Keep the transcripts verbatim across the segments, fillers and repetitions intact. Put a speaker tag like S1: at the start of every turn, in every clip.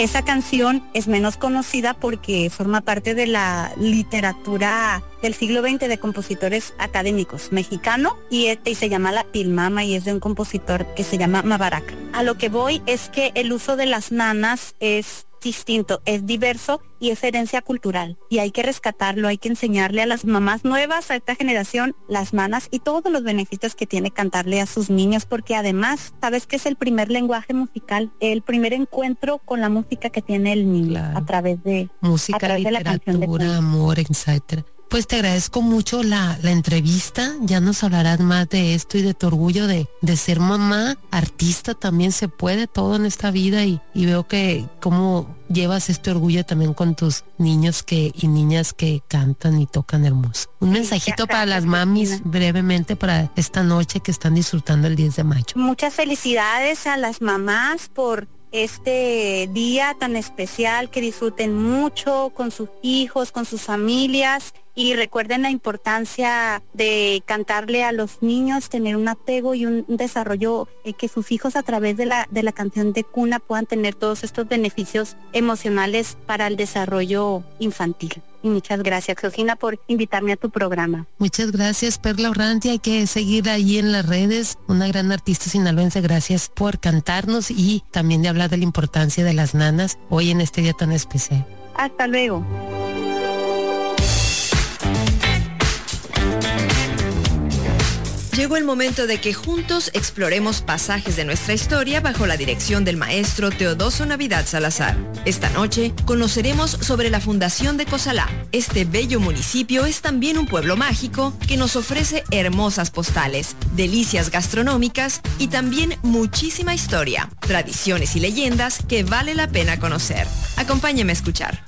S1: Esa canción es menos conocida porque forma parte de la literatura del siglo veinte de compositores académicos mexicano y este y se llama La Pilmama y es de un compositor que se llama Mabarak. A lo que voy es que el uso de las nanas es distinto, es diverso y es herencia cultural y hay que rescatarlo, hay que enseñarle a las mamás nuevas, a esta generación, las nanas y todos los beneficios que tiene cantarle a sus niños, porque además, sabes que es el primer lenguaje musical, el primer encuentro con la música que tiene el niño, claro, a través de
S2: música,
S1: a través
S2: literatura,
S1: de la canción de
S2: amor, etcétera. Pues te agradezco mucho la, la entrevista, ya nos hablarás más de esto y de tu orgullo de, de ser mamá, artista también se puede todo en esta vida y, y veo que cómo llevas este orgullo también con tus niños que y niñas que cantan y tocan hermoso. Un mensajito para las mamis brevemente para esta noche que están disfrutando el diez de mayo.
S1: Muchas felicidades a las mamás por este día tan especial, que disfruten mucho con sus hijos, con sus familias y recuerden la importancia de cantarle a los niños, tener un apego y un desarrollo, eh, que sus hijos a través de la, de la canción de cuna puedan tener todos estos beneficios emocionales para el desarrollo infantil. Y muchas gracias, Georgina, por invitarme a tu programa.
S2: Muchas gracias, Perla Urrantia. Hay que seguir ahí en las redes. Una gran artista sinaloense. Gracias por cantarnos y también de hablar de la importancia de las nanas hoy en este día tan especial.
S1: Hasta luego.
S3: Llegó el momento de que juntos exploremos pasajes de nuestra historia bajo la dirección del maestro Teodoso Navidad Salazar. Esta noche conoceremos sobre la fundación de Cozalá. Este bello municipio es también un pueblo mágico que nos ofrece hermosas postales, delicias gastronómicas y también muchísima historia, tradiciones y leyendas que vale la pena conocer. Acompáñeme a escuchar.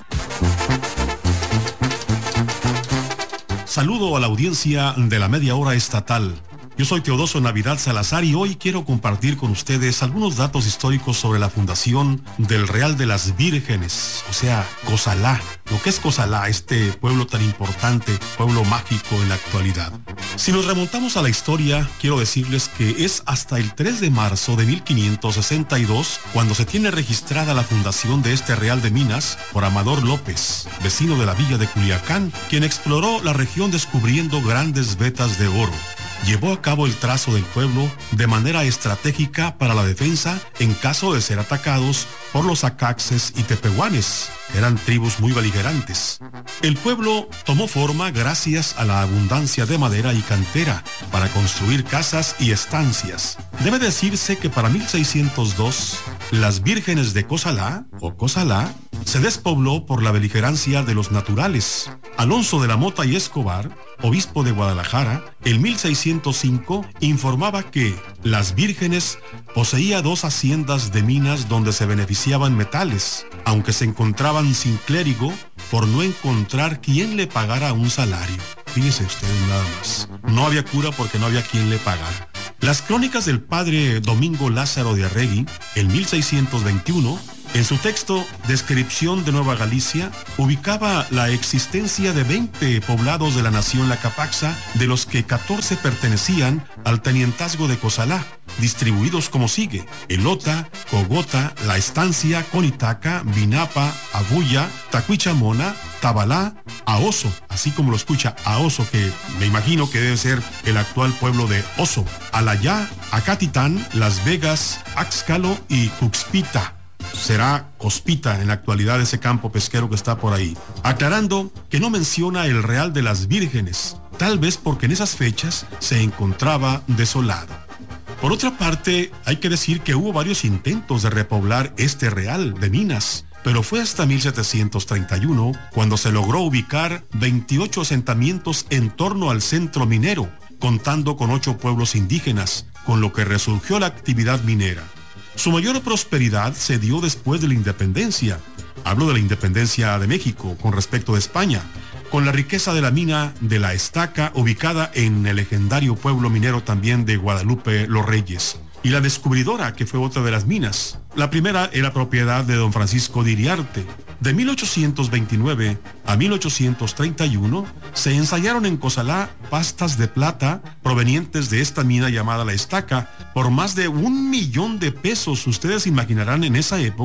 S4: Saludo a la audiencia de la media hora estatal. Yo soy Teodoso Navidad Salazar y hoy quiero compartir con ustedes algunos datos históricos sobre la fundación del Real de las Vírgenes, o sea, Cozalá. Lo que es Cozalá, este pueblo tan importante, pueblo mágico en la actualidad. Si nos remontamos a la historia, quiero decirles que es hasta el tres de marzo de mil quinientos sesenta y dos cuando se tiene registrada la fundación de este Real de Minas por Amador López, vecino de la villa de Culiacán, quien exploró la región descubriendo grandes vetas de oro. Llevó a cabo el trazo del pueblo de manera estratégica para la defensa en caso de ser atacados por los acaxes y tepehuanes, que eran tribus muy beligerantes. El pueblo tomó forma gracias a la abundancia de madera y cantera para construir casas y estancias. Debe decirse que para mil seiscientos dos, las Vírgenes de Cozalá, o Cozalá, se despobló por la beligerancia de los naturales. Alonso de la Mota y Escobar, obispo de Guadalajara, en mil seiscientos cinco informaba que las Vírgenes poseía dos haciendas de minas donde se beneficiaban metales, aunque se encontraban sin clérigo por no encontrar quien le pagara un salario. Fíjense ustedes nada más. No había cura porque no había quien le pagara. Las crónicas del padre Domingo Lázaro de Arregui, en mil seiscientos veintiuno, en su texto Descripción de Nueva Galicia, ubicaba la existencia de veinte poblados de la nación Lacapaxa, de los que catorce pertenecían al tenientazgo de Cozalá, distribuidos como sigue: Elota, Cogota, La Estancia, Conitaca, Vinapa, Agulla, Tacuichamona, Tabalá, Aoso, así como lo escucha, Aoso, que me imagino que debe ser el actual pueblo de Oso, Alayá, Acatitán, Las Vegas, Axcalo y Cuxpita. Será Cospita en la actualidad ese campo pesquero que está por ahí. Aclarando que no menciona el Real de las Vírgenes, tal vez porque en esas fechas se encontraba desolado. Por otra parte, hay que decir que hubo varios intentos de repoblar este Real de Minas, pero fue hasta mil setecientos treinta y uno cuando se logró ubicar veintiocho asentamientos en torno al centro minero, contando con ocho pueblos indígenas, con lo que resurgió la actividad minera. Su mayor prosperidad se dio después de la independencia. Hablo de la independencia de México con respecto de España, con la riqueza de la mina de La Estaca, ubicada en el legendario pueblo minero también de Guadalupe Los Reyes, y la Descubridora, que fue otra de las minas. La primera era propiedad de don Francisco de Iriarte. De mil ochocientos veintinueve a mil ochocientos treinta y uno se ensayaron en Cozalá pastas de plata provenientes de esta mina llamada La Estaca por más de un millón de pesos. Ustedes imaginarán en esa época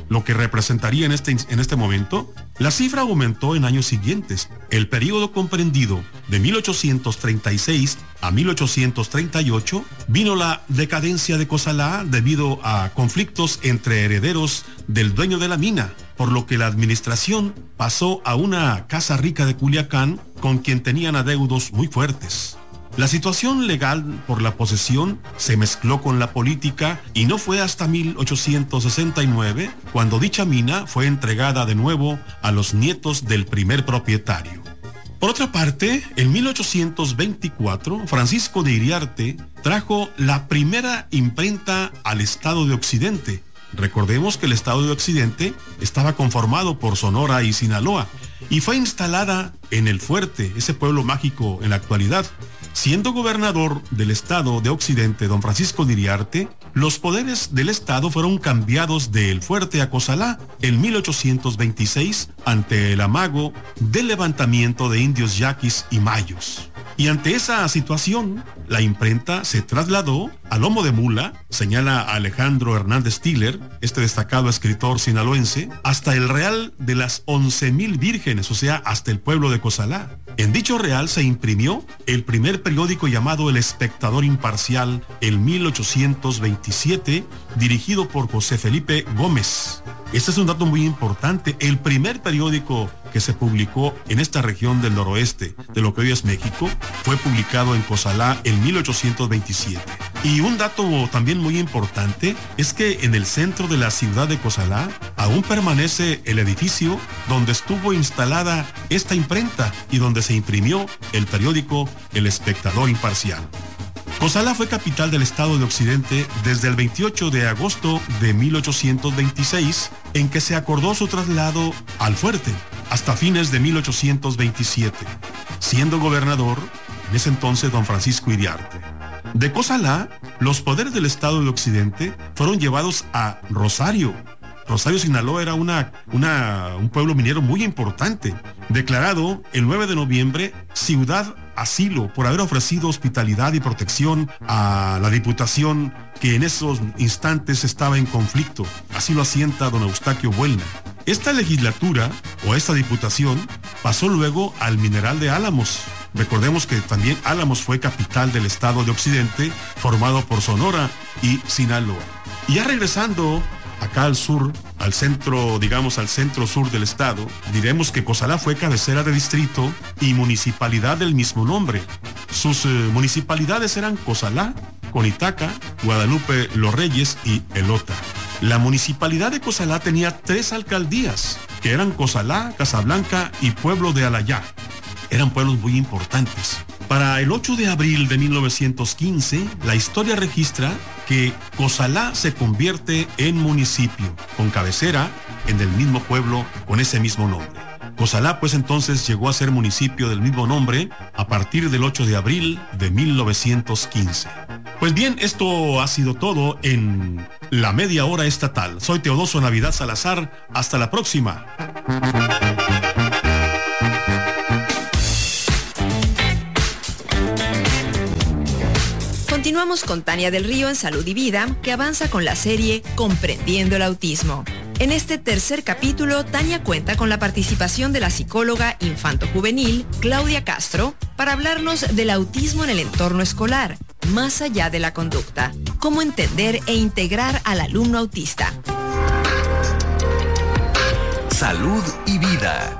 S4: lo que representaría en este, en este momento, la cifra aumentó en años siguientes. El periodo comprendido de mil ochocientos treinta y seis a mil ochocientos treinta y ocho vino la decadencia de Cozalá debido a conflictos entre herederos del dueño de la mina, por lo que la administración pasó a una casa rica de Culiacán con quien tenían adeudos muy fuertes. La situación legal por la posesión se mezcló con la política y no fue hasta mil ochocientos sesenta y nueve cuando dicha mina fue entregada de nuevo a los nietos del primer propietario. Por otra parte, en mil ochocientos veinticuatro, Francisco de Iriarte trajo la primera imprenta al estado de Occidente. Recordemos que el estado de Occidente estaba conformado por Sonora y Sinaloa y fue instalada en El Fuerte, ese pueblo mágico en la actualidad. Siendo gobernador del estado de Occidente, don Francisco de Iriarte, los poderes del estado fueron cambiados de El Fuerte a Cozalá en mil ochocientos veintiséis ante el amago del levantamiento de indios yaquis y mayos. Y ante esa situación, la imprenta se trasladó a lomo de mula, señala Alejandro Hernández Tiller, este destacado escritor sinaloense, hasta el Real de las once mil Vírgenes, o sea, hasta el pueblo de Cozalá. En dicho real se imprimió el primer periódico llamado El Espectador Imparcial en mil ochocientos veintisiete, dirigido por José Felipe Gómez. Este es un dato muy importante. El primer periódico que se publicó en esta región del noroeste, de lo que hoy es México, fue publicado en Cozalá en mil ochocientos veintisiete. Y un dato también muy importante es que en el centro de la ciudad de Cozalá aún permanece el edificio donde estuvo instalada esta imprenta y donde se imprimió el periódico El Espectador Imparcial. Cozalá fue capital del estado de Occidente desde el veintiocho de agosto de mil ochocientos veintiséis, en que se acordó su traslado al fuerte, hasta fines de mil ochocientos veintisiete, siendo gobernador en ese entonces don Francisco Iriarte. De Cozalá, los poderes del estado de Occidente fueron llevados a Rosario. Rosario, Sinaloa era una, una, un pueblo minero muy importante, declarado el nueve de noviembre ciudad asilo por haber ofrecido hospitalidad y protección a la diputación que en esos instantes estaba en conflicto. Así lo asienta don Eustaquio Buelna. Esta legislatura o esta diputación pasó luego al mineral de Álamos. Recordemos que también Álamos fue capital del estado de Occidente, formado por Sonora y Sinaloa. Y ya regresando acá al sur, al centro, digamos al centro sur del estado, diremos que Cozalá fue cabecera de distrito y municipalidad del mismo nombre. Sus eh, municipalidades eran Cozalá, Conitaca, Guadalupe Los Reyes y Elota. La municipalidad de Cozalá tenía tres alcaldías, que eran Cozalá, Casablanca y Pueblo de Alayá. Eran pueblos muy importantes. Para el ocho de abril de mil novecientos quince, la historia registra que Cozalá se convierte en municipio, con cabecera en el mismo pueblo con ese mismo nombre. Cozalá pues entonces llegó a ser municipio del mismo nombre a partir del ocho de abril de mil novecientos quince. Pues bien, esto ha sido todo en La Media Hora Estatal. Soy Teodoso Navidad Salazar. Hasta la próxima.
S3: Continuamos con Tania del Río en Salud y Vida, que avanza con la serie Comprendiendo el Autismo. En este tercer capítulo, Tania cuenta con la participación de la psicóloga infanto-juvenil Claudia Castro para hablarnos del autismo en el entorno escolar, más allá de la conducta, cómo entender e integrar al alumno autista.
S5: Salud y Vida.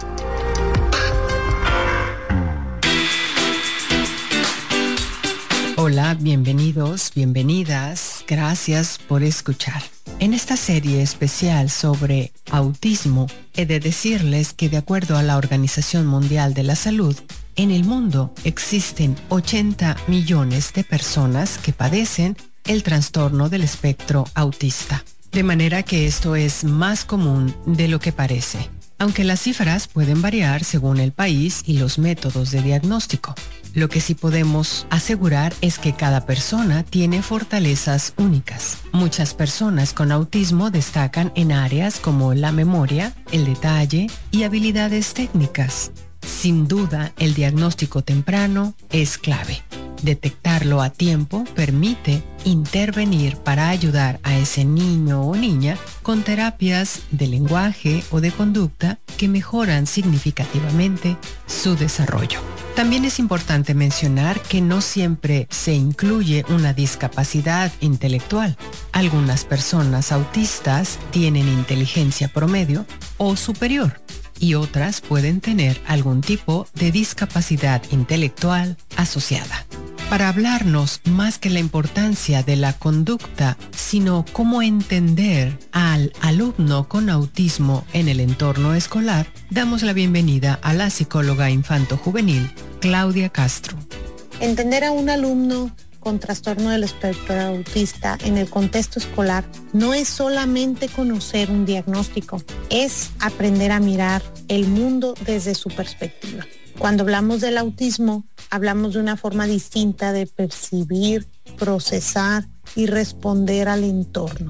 S2: Hola, bienvenidos, bienvenidas, gracias por escuchar. En esta serie especial sobre autismo, he de decirles que de acuerdo a la Organización Mundial de la Salud, en el mundo existen ochenta millones de personas que padecen el trastorno del espectro autista. De manera que esto es más común de lo que parece, aunque las cifras pueden variar según el país y los métodos de diagnóstico. Lo que sí podemos asegurar es que cada persona tiene fortalezas únicas. Muchas personas con autismo destacan en áreas como la memoria, el detalle y habilidades técnicas. Sin duda, el diagnóstico temprano es clave.
S6: Detectarlo a tiempo permite intervenir para ayudar a ese niño o niña con terapias de lenguaje o de conducta que mejoran significativamente su desarrollo. También es importante mencionar que no siempre se incluye una discapacidad intelectual. Algunas personas autistas tienen inteligencia promedio o superior y otras pueden tener algún tipo de discapacidad intelectual asociada. Para hablarnos más que la importancia de la conducta, sino cómo entender al alumno con autismo en el entorno escolar, damos la bienvenida a la psicóloga infanto-juvenil, Claudia Castro.
S7: Entender a un alumno con trastorno del espectro autista en el contexto escolar no es solamente conocer un diagnóstico, es aprender a mirar el mundo desde su perspectiva. Cuando hablamos del autismo, hablamos de una forma distinta de percibir, procesar y responder al entorno.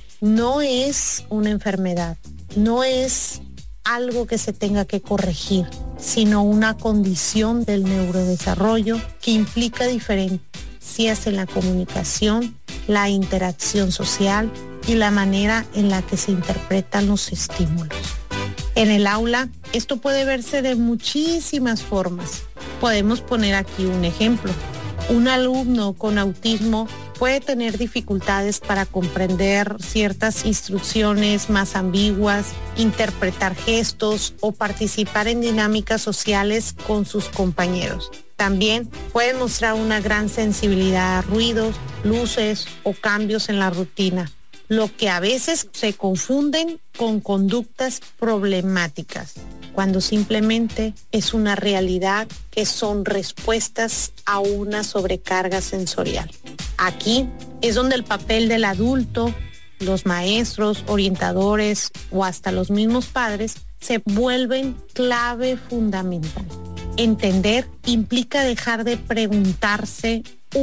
S7: No es una enfermedad, no es algo que se tenga que corregir, sino una condición del neurodesarrollo que implica diferencias en la comunicación, la interacción social y la manera en la que se interpretan los estímulos. En el aula, esto puede verse de muchísimas formas. Podemos poner aquí un ejemplo. Un alumno con autismo puede tener dificultades para comprender ciertas instrucciones más ambiguas, interpretar gestos o participar en dinámicas sociales con sus compañeros. También puede mostrar una gran sensibilidad a ruidos, luces o cambios en la rutina, lo que a veces se confunden con conductas problemáticas, cuando simplemente es una realidad que son respuestas a una sobrecarga sensorial. Aquí es donde el papel del adulto, los maestros, orientadores o hasta los mismos padres se vuelven clave fundamental. Entender implica dejar de preguntarse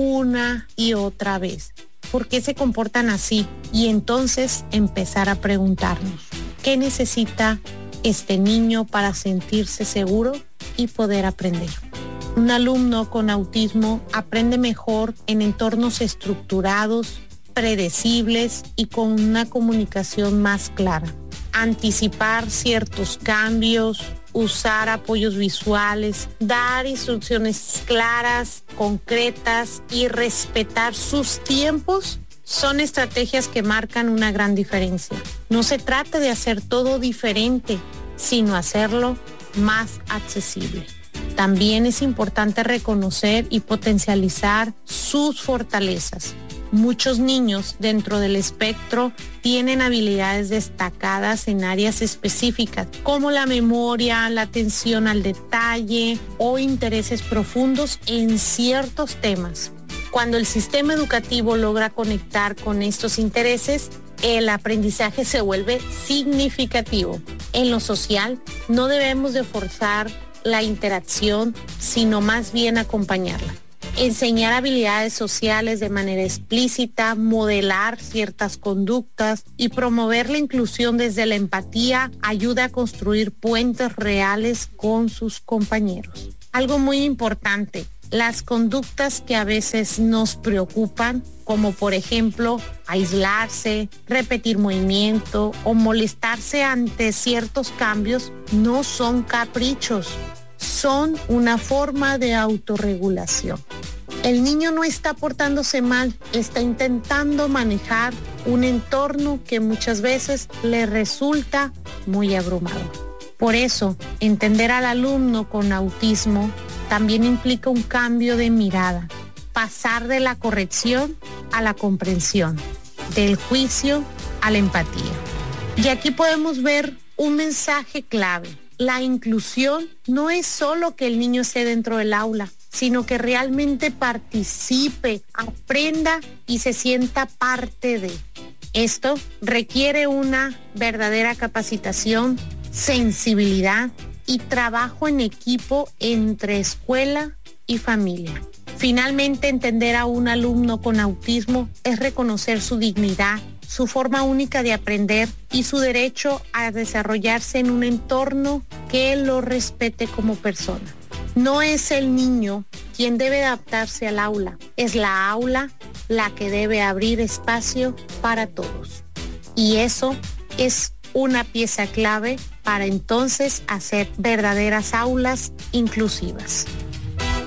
S7: una y otra vez ¿por qué se comportan así? Y entonces empezar a preguntarnos, ¿qué necesita este niño para sentirse seguro y poder aprender? Un alumno con autismo aprende mejor en entornos estructurados, predecibles y con una comunicación más clara. Anticipar ciertos cambios, usar apoyos visuales, dar instrucciones claras, concretas y respetar sus tiempos son estrategias que marcan una gran diferencia. No se trata de hacer todo diferente, sino hacerlo más accesible. También es importante reconocer y potencializar sus fortalezas. Muchos niños dentro del espectro tienen habilidades destacadas en áreas específicas, como la memoria, la atención al detalle o intereses profundos en ciertos temas. Cuando el sistema educativo logra conectar con estos intereses, el aprendizaje se vuelve significativo. En lo social, no debemos de forzar la interacción, sino más bien acompañarla. Enseñar habilidades sociales de manera explícita, modelar ciertas conductas y promover la inclusión desde la empatía ayuda a construir puentes reales con sus compañeros. Algo muy importante, las conductas que a veces nos preocupan, como por ejemplo aislarse, repetir movimiento o molestarse ante ciertos cambios, no son caprichos. Son una forma de autorregulación. El niño no está portándose mal, está intentando manejar un entorno que muchas veces le resulta muy abrumador. Por eso, entender al alumno con autismo también implica un cambio de mirada, pasar de la corrección a la comprensión, del juicio a la empatía. Y aquí podemos ver un mensaje clave. La inclusión no es solo que el niño esté dentro del aula, sino que realmente participe, aprenda y se sienta parte de. Esto requiere una verdadera capacitación, sensibilidad y trabajo en equipo entre escuela y familia. Finalmente, entender a un alumno con autismo es reconocer su dignidad, su forma única de aprender y su derecho a desarrollarse en un entorno que lo respete como persona. No es el niño quien debe adaptarse al aula, es la aula la que debe abrir espacio para todos. Y eso es una pieza clave para entonces hacer verdaderas aulas inclusivas.